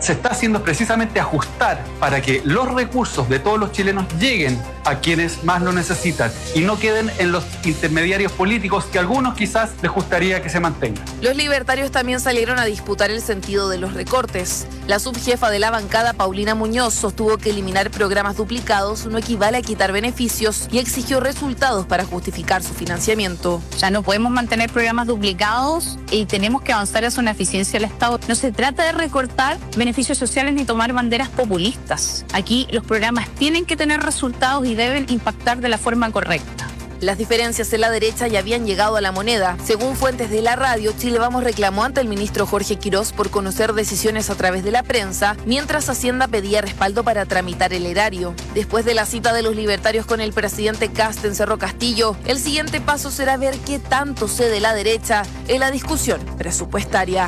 se está haciendo es precisamente ajustar para que los recursos de todos los chilenos lleguen a quienes más lo necesitan y no queden en los intermediarios políticos que a algunos quizás les gustaría que se mantengan. Los libertarios también salieron a disputar el sentido de los recortes. La subjefa de la bancada, Paulina Muñoz, sostuvo que eliminar programas duplicados no equivale a quitar beneficios y exigió resultados para justificar su financiamiento. Ya no podemos mantener programas duplicados y tenemos que avanzar hacia una eficiencia del Estado. No se trata de recortar beneficios sociales ni tomar banderas populistas. Aquí los programas tienen que tener resultados y deben impactar de la forma correcta. Las diferencias en la derecha ya habían llegado a la moneda. Según fuentes de la radio, Chile Vamos reclamó ante el ministro Jorge Quirós por conocer decisiones a través de la prensa, mientras Hacienda pedía respaldo para tramitar el erario. Después de la cita de los libertarios con el presidente Kast en Cerro Castillo, el siguiente paso será ver qué tanto cede la derecha en la discusión presupuestaria.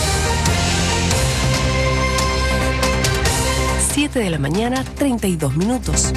7 de la mañana, 32 minutos.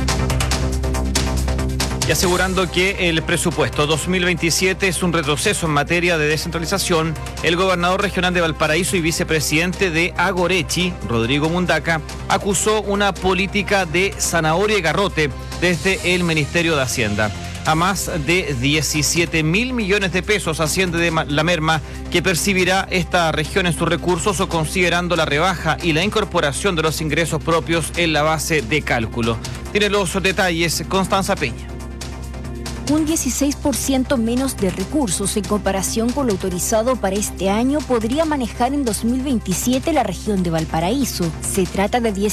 Y asegurando que el presupuesto 2027 es un retroceso en materia de descentralización, el gobernador regional de Valparaíso y vicepresidente de Agorechi, Rodrigo Mundaca, acusó una política de zanahoria y garrote desde el Ministerio de Hacienda. A más de 17 mil millones de pesos asciende de la merma que percibirá esta región en sus recursos, o considerando la rebaja y la incorporación de los ingresos propios en la base de cálculo. Tiene los detalles Constanza Peña. Un 16% menos de recursos en comparación con lo autorizado para este año podría manejar en 2027 la región de Valparaíso. Se trata de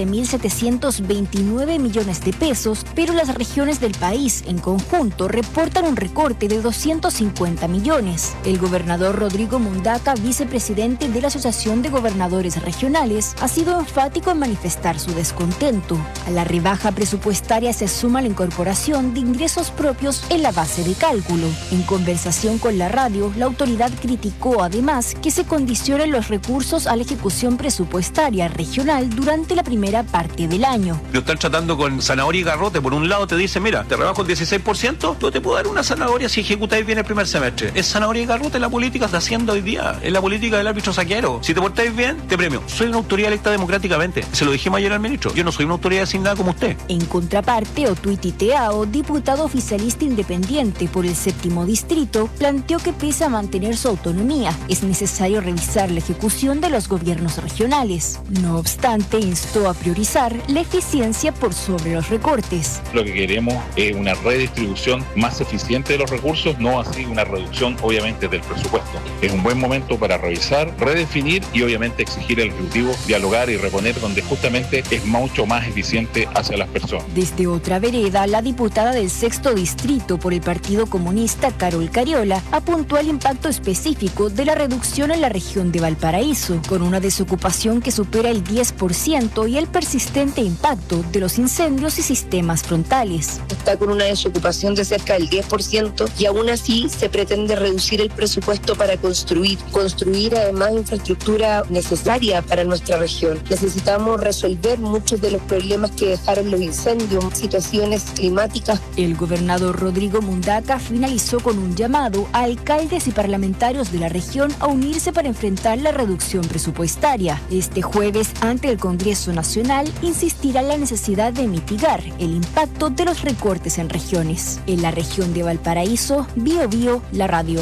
17.729 millones de pesos, pero las regiones del país en conjunto reportan un recorte de 250 millones. El gobernador Rodrigo Mundaca, vicepresidente de la Asociación de Gobernadores Regionales, ha sido enfático en manifestar su descontento. A la rebaja presupuestaria se suma la incorporación de ingresos propios en la base de cálculo. En conversación con la radio, la autoridad criticó además que se condicionen los recursos a la ejecución presupuestaria regional durante la primera parte del año. Lo están tratando con zanahoria y garrote. Por un lado te dicen, mira, te rebajo el 16%, yo te puedo dar una zanahoria si ejecutáis bien el primer semestre. Es zanahoria y garrote la política de Hacienda hoy día, es la política del árbitro saquero. Si te portáis bien, te premio. Soy una autoridad electa democráticamente. Se lo dijimos ayer al ministro. Yo no soy una autoridad designada como usted. En contraparte, Otuiti Teao, diputado oficialista independiente por el 7º distrito, planteó que pese a mantener su autonomía, es necesario revisar la ejecución de los gobiernos regionales. No obstante, instó a priorizar la eficiencia por sobre los recortes. Lo que queremos es una redistribución más eficiente de los recursos, no así una reducción obviamente del presupuesto. Es un buen momento para revisar, redefinir y obviamente exigir al Ejecutivo dialogar y reponer donde justamente es mucho más eficiente hacia las personas. Desde otra vereda, la diputada del 6º distrito por el Partido Comunista, Carol Cariola, apuntó al impacto específico de la reducción en la región de Valparaíso, con una desocupación que supera el 10% y el persistente impacto de los incendios y sistemas frontales. Está con una desocupación de cerca del 10% y aún así se pretende reducir el presupuesto para construir además infraestructura necesaria para nuestra región. Necesitamos resolver muchos de los problemas que dejaron los incendios, situaciones climáticas. El gobernador Rodrigo Mundaca finalizó con un llamado a alcaldes y parlamentarios de la región a unirse para enfrentar la reducción presupuestaria. Este jueves, ante el Congreso Nacional, insistirá en la necesidad de mitigar el impacto de los recortes en regiones. En la región de Valparaíso, Bio Bio, la radio.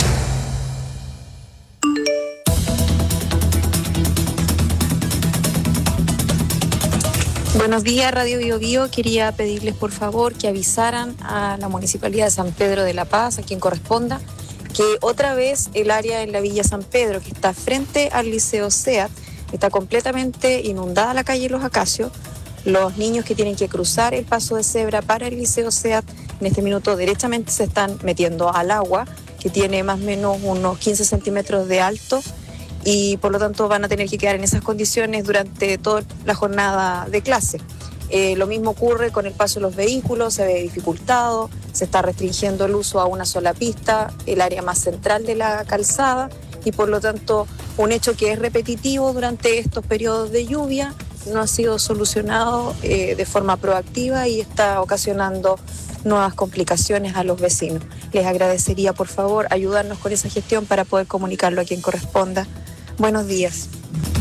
Buenos días, Radio Bio Bio. Quería pedirles por favor que avisaran a la Municipalidad de San Pedro de la Paz, a quien corresponda, que otra vez el área en la Villa San Pedro, que está frente al Liceo SEAT, está completamente inundada la calle Los Acacios. Los niños que tienen que cruzar el paso de cebra para el Liceo SEAT en este minuto derechamente se están metiendo al agua, que tiene más o menos unos 15 centímetros de alto, y por lo tanto van a tener que quedar en esas condiciones durante toda la jornada de clase. Lo mismo ocurre con el paso de los vehículos, se ve dificultado, se está restringiendo el uso a una sola pista, el área más central de la calzada, y por lo tanto un hecho que es repetitivo durante estos periodos de lluvia no ha sido solucionado de forma proactiva y está ocasionando nuevas complicaciones a los vecinos. Les agradecería por favor ayudarnos con esa gestión para poder comunicarlo a quien corresponda. Buenos días.